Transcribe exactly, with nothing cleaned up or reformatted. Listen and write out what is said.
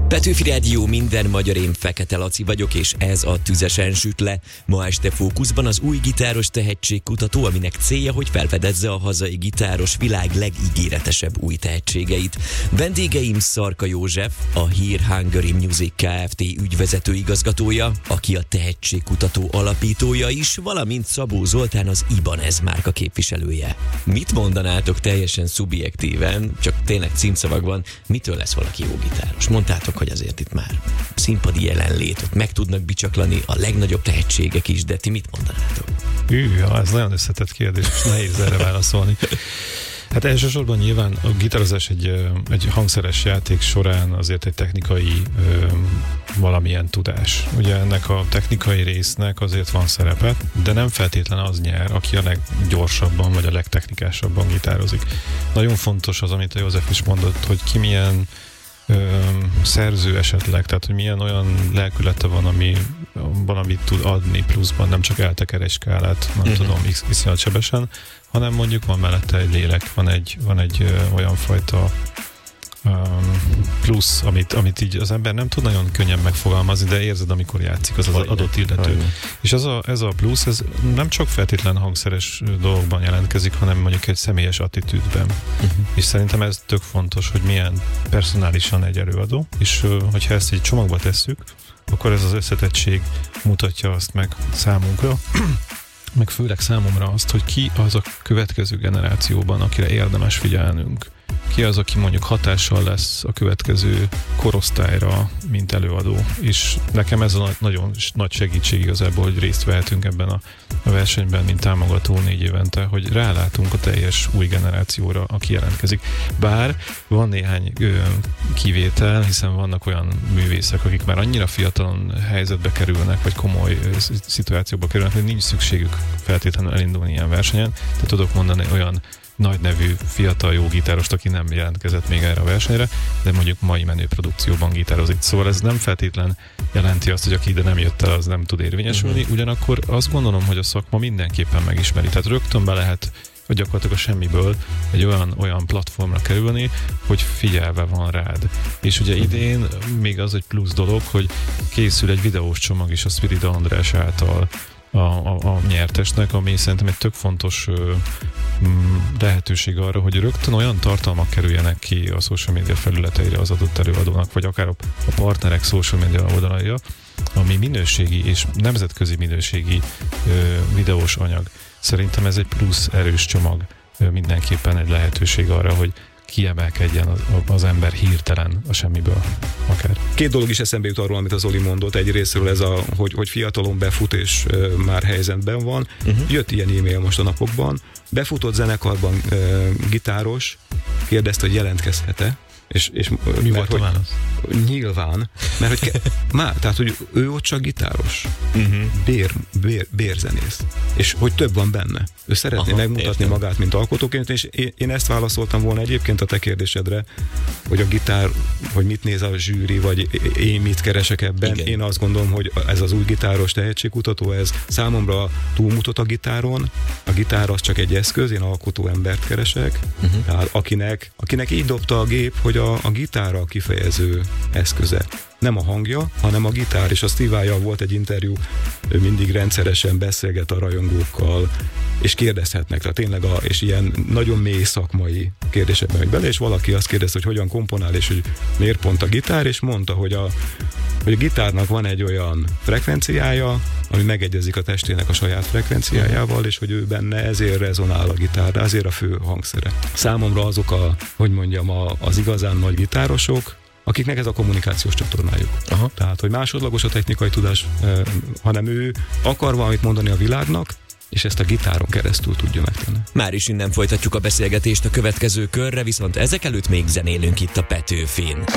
Petőfi Rádió, minden magyar, én Fekete Laci vagyok, és ez a Tüzesen süt le. Ma este fókuszban az új gitáros tehetségkutató, aminek célja, hogy felfedezze a hazai gitáros világ legígéretesebb új tehetségeit. Vendégeim Szarka József, a Here Hungary Music Kft. Ügyvezető igazgatója, aki a tehetségkutató alapítója is, valamint Szabó Zoltán, az Ibanez márka képviselője. Mit mondanátok teljesen szubjektíven, csak tényleg címszavakban, mitől lesz valaki jó gitáros? Mondtátok, hogy azért itt már színpadi jelenlét, ott meg tudnak bicsaklani a legnagyobb tehetségek is, de ti mit mondanátok? Hű, ez nagyon összetett kérdés, és nehéz erre válaszolni. Hát elsősorban nyilván a gitározás egy, egy hangszeres játék során azért egy technikai ö, valamilyen tudás. Ugye ennek a technikai résznek azért van szerepe, de nem feltétlen az nyer, aki a leggyorsabban vagy a legtechnikásabban gitározik. Nagyon fontos az, amit a József is mondott, hogy ki milyen Ö, szerző esetleg, tehát hogy milyen olyan lelkülete van, ami valamit tud adni pluszban, nem csak elteker egy skálát, nem uh-huh. tudom, iszonyat sebesen, hanem mondjuk van mellette egy lélek, van egy, van egy ö, olyan fajta ö, plusz, amit, amit így az ember nem tud nagyon könnyen megfogalmazni, de érzed, amikor játszik az az adott illető. Ajna. És az a, ez a plusz, ez nem csak feltétlen hangszeres dolgokban jelentkezik, hanem mondjuk egy személyes attitűdben. Uh-huh. És szerintem ez tök fontos, hogy milyen personálisan egy előadó, és hogyha ezt egy csomagba tesszük, akkor ez az összetettség mutatja azt meg számunkra, meg főleg számomra azt, hogy ki az a következő generációban, akire érdemes figyelnünk. Ki az, aki mondjuk hatással lesz a következő korosztályra, mint előadó. És nekem ez a nagyon nagy segítség igazából, hogy részt vehetünk ebben a, a versenyben, mint támogató négy évente, hogy rálátunk a teljes új generációra, aki jelentkezik. Bár van néhány ö, kivétel, hiszen vannak olyan művészek, akik már annyira fiatalon helyzetbe kerülnek, vagy komoly ö, szituációba kerülnek, hogy nincs szükségük feltétlenül elindulni ilyen versenyen. Tehát tudok mondani olyan nagy nevű fiatal jó gitárost, aki nem jelentkezett még erre a versenyre, de mondjuk mai menő produkcióban gitározik. Szóval ez nem feltétlen jelenti azt, hogy aki ide nem jött el, az nem tud érvényesülni. Uh-huh. Ugyanakkor azt gondolom, hogy a szakma mindenképpen megismeri. Tehát rögtön be lehet, hogy gyakorlatilag a semmiből egy olyan, olyan platformra kerülni, hogy figyelve van rád. És ugye idén még az egy plusz dolog, hogy készül egy videós csomag is a Spirida András által A, a, a nyertesnek, ami szerintem egy tök fontos ö, m, lehetőség arra, hogy rögtön olyan tartalmak kerüljenek ki a social media felületeire az adott előadónak, vagy akár a, a partnerek social media oldalaira, ami minőségi és nemzetközi minőségi ö, videós anyag. Szerintem ez egy plusz erős csomag, ö, mindenképpen egy lehetőség arra, hogy kiemelkedjen az, az ember hirtelen a semmiből akár. Két dolog is eszembe jut arról, amit az Zoli mondott. Egy részről ez a, hogy, hogy fiatalon befut és uh, már helyzetben van. Uh-huh. Jött ilyen e-mail most a napokban. Befutott zenekarban uh, gitáros, kérdezte, hogy jelentkezhet-e. És, és, Mi volt a válasz? Nyilván, mert hogy, ke, má, tehát, hogy ő ott csak gitáros, uh-huh. bér, bér, bérzenész, és hogy több van benne. Ő szeretné Aha, megmutatni értem. magát, mint alkotóként, és én, én ezt válaszoltam volna egyébként a te kérdésedre, hogy a gitár, hogy mit néz a zsűri, vagy én mit keresek ebben. Igen. Én azt gondolom, hogy ez az új gitáros tehetségkutató, ez számomra túlmutat a gitáron. A gitár az csak egy eszköz, én alkotó embert keresek, uh-huh. tehát akinek, akinek így dobta a gép, hogy a, a gitárra a kifejező eszköze. Nem a hangja, hanem a gitár, és a Steve Vai-jal volt egy interjú, ő mindig rendszeresen beszélget a rajongókkal, és kérdezhetnek, tehát tényleg a, és ilyen nagyon mély szakmai kérdésekben megy bele, és valaki azt kérdezte, hogy hogyan komponál, és hogy miért pont a gitár, és mondta, hogy a, hogy a gitárnak van egy olyan frekvenciája, ami megegyezik a testének a saját frekvenciájával, és hogy ő benne ezért rezonál a gitár, de ezért a fő hangszere. Számomra azok a, hogy mondjam, a, az igazán nagy gitárosok, akiknek ez a kommunikációs csatornájuk. Aha. Tehát, hogy másodlagos a technikai tudás, eh, hanem ő akar valamit mondani a világnak, és ezt a gitáron keresztül tudja megtenni. Már is innen folytatjuk a beszélgetést a következő körre, viszont ezek előtt még zenélünk itt a Petőfin.